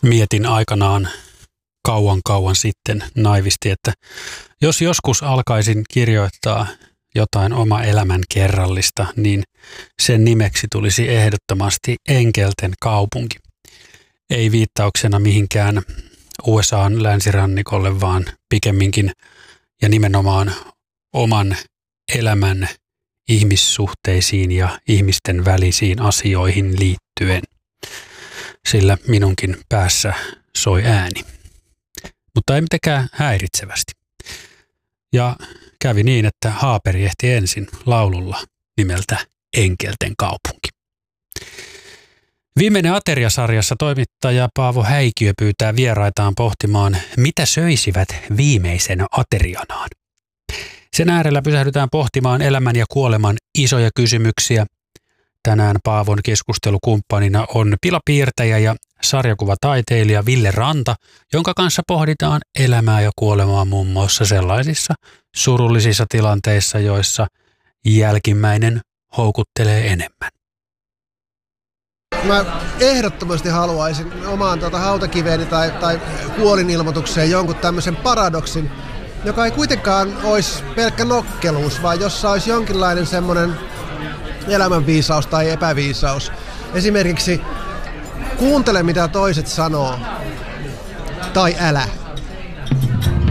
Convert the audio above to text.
Mietin aikanaan kauan sitten naivisti, että jos joskus alkaisin kirjoittaa jotain oma elämän kerrallista, niin sen nimeksi tulisi ehdottomasti Enkelten kaupunki. Ei viittauksena mihinkään USA:n länsirannikolle, vaan pikemminkin ja nimenomaan oman elämän ihmissuhteisiin ja ihmisten välisiin asioihin liittyen. Sillä minunkin päässä soi ääni. Mutta ei mitenkään häiritsevästi. Ja kävi niin, että Haaperi ehti ensin laululla nimeltä Enkelten kaupunki. Viimeinen Ateria-sarjassa toimittaja Paavo Häikiö pyytää vieraitaan pohtimaan, mitä söisivät viimeisenä aterianaan. Sen äärellä pysähdytään pohtimaan elämän ja kuoleman isoja kysymyksiä. Tänään Paavon keskustelukumppanina on pilapiirtäjä ja sarjakuvataiteilija Ville Ranta, jonka kanssa pohditaan elämää ja kuolemaa muun muassa sellaisissa surullisissa tilanteissa, joissa jälkimmäinen houkuttelee enemmän. Mä ehdottomasti haluaisin omaan hautakiveeni tai kuolinilmoitukseen jonkun tämmöisen paradoksin, joka ei kuitenkaan olisi pelkkä nokkeluus, vaan jossa olisi jonkinlainen semmoinen elämänviisaus tai epäviisaus. Esimerkiksi kuuntele mitä toiset sanoo tai älä.